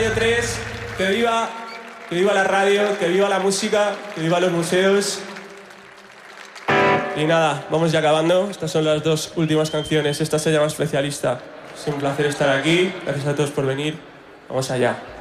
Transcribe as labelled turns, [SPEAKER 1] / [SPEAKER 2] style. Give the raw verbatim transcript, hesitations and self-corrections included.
[SPEAKER 1] Radio tres, que viva, que viva la radio, que viva la música, que viva los museos. Y nada, vamos ya acabando. Estas son las dos últimas canciones. Esta se llama Especialista. Es un placer estar aquí. Gracias a todos por venir. Vamos allá.